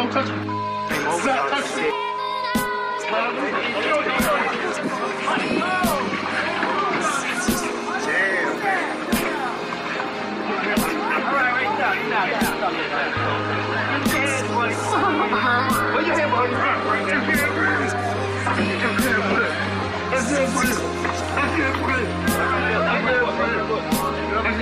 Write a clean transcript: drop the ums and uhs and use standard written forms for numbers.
Don't touch me. Stop touching me. Put your hand behind your back. That's it, buddy. That's it, buddy.